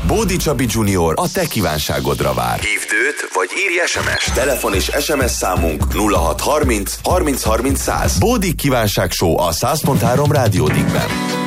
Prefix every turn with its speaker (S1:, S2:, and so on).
S1: Bódi Csabi Junior a te kívánságodra vár. Hívd őt, vagy írj SMS. Telefon és SMS számunk 0630 30 30 100. Bódi kívánság show a 100.3 Rádió Digben.